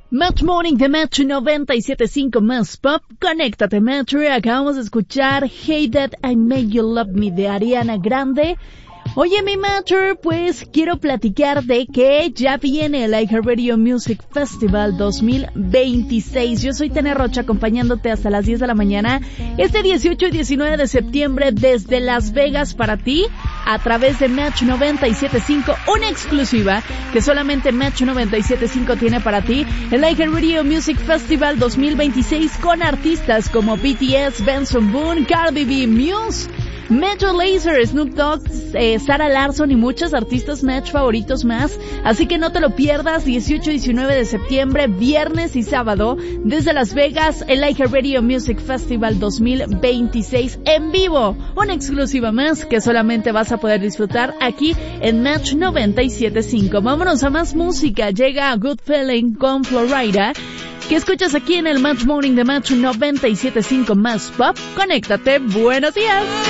Match Morning de Metro 97.5 más pop. Conéctate, Metro. Acabamos de escuchar Hey That I Made You Love Me de Ariana Grande. Oye, mi Metro, pues quiero platicar de que ya viene el iHeartRadio Music Festival 2026. Yo soy Tene Rocha, acompañándote hasta las 10 de la mañana, este 18 y 19 de septiembre desde Las Vegas para ti, a través de Match 97.5, una exclusiva que solamente Match 97.5 tiene para ti, el iHeartRadio Music Festival 2026 con artistas como BTS, Benson Boone, Cardi B, Muse, Metro Lazer, Snoop Dogg, Sarah Larson y muchos artistas Match favoritos más. Así que no te lo pierdas, 18 y 19 de septiembre, viernes y sábado, desde Las Vegas, el iHeartRadio Music Festival 2026 en vivo. Una exclusiva más que solamente vas a poder disfrutar aquí en Match 97.5. Vámonos a más música. Llega Good Feeling con Florida, que escuchas aquí en el Match Morning de Match 97.5 más pop. Conéctate. Buenos días.